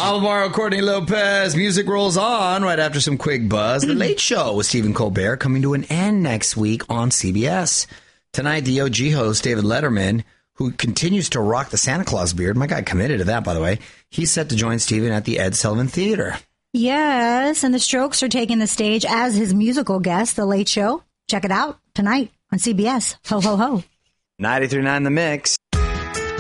Alvaro, Courtney Lopez, music rolls on right after some quick buzz. The Late Show with Stephen Colbert coming to an end next week on CBS. Tonight, the OG host, David Letterman, who continues to rock the Santa Claus beard. My guy committed to that, by the way. He's set to join Stephen at the Ed Sullivan Theater. Yes, and the Strokes are taking the stage as his musical guest, The Late Show. Check it out tonight on CBS. Ho, ho, ho. 93.9 The Mix.